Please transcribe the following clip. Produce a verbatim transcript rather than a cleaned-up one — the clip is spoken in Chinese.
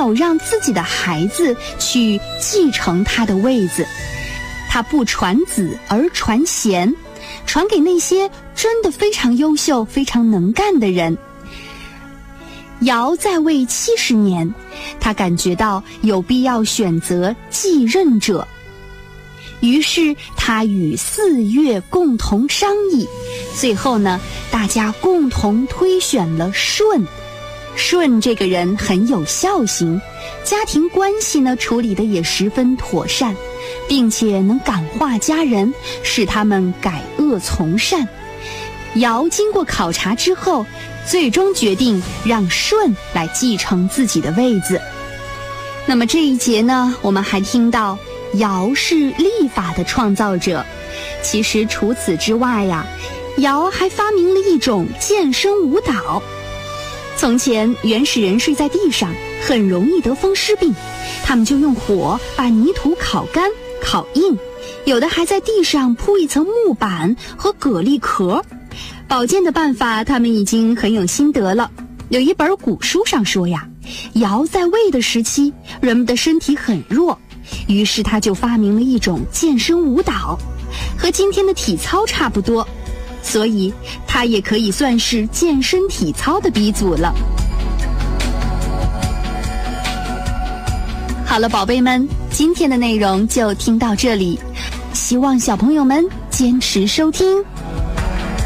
有让自己的孩子去继承他的位子，他不传子而传贤，传给那些真的非常优秀、非常能干的人。尧在位七十年，他感觉到有必要选择继任者，于是他与四月共同商议，最后呢，大家共同推选了舜。舜这个人很有孝心，家庭关系呢处理得也十分妥善，并且能感化家人，使他们改恶从善。尧经过考察之后，最终决定让舜来继承自己的位子。那么这一节呢，我们还听到尧是历法的创造者。其实除此之外呀，尧还发明了一种健身舞蹈。从前原始人睡在地上，很容易得风湿病，他们就用火把泥土烤干烤硬，有的还在地上铺一层木板和蛤蜊壳。保健的办法他们已经很有心得了。有一本古书上说呀，尧在位的时期，人们的身体很弱，于是他就发明了一种健身舞蹈，和今天的体操差不多，所以他也可以算是健身体操的鼻祖了。好了，宝贝们，今天的内容就听到这里，希望小朋友们坚持收听。